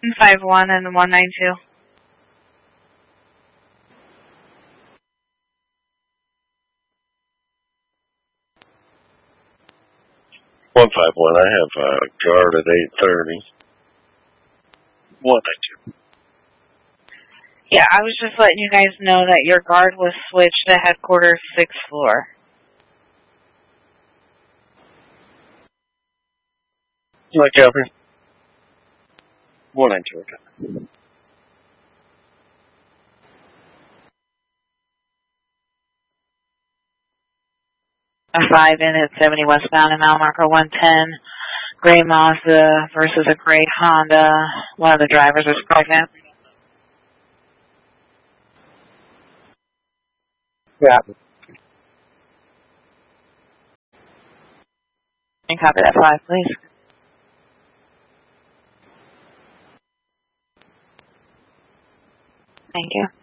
151 and 192. One 151. I have a guard at 8:30. 192. Yeah, I was just letting you guys know that your guard was switched to headquarters 6th floor. Like copy. 192. Okay. A 5 in at 70 westbound and mile marker 110. Gray Mazda versus a gray Honda. One of the drivers is pregnant. Yeah. And copy that 5, please. Thank you.